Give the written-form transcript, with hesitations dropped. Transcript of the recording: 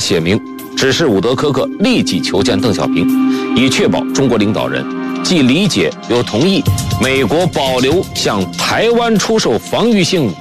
写明指示伍德科克立即求见邓小平，以确保中国领导人既理解又同意美国保留向台湾出售防御性